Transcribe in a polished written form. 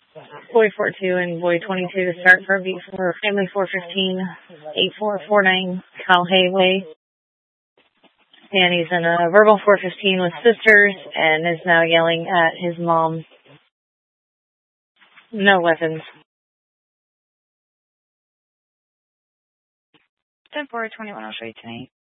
Boy 42 and Boy 22 to start for beat for Family 415, 8449 Cal Hayway. And he's in a verbal 415 with sisters and is now yelling at his mom. No weapons. 10-4, 21, I'll show you tonight.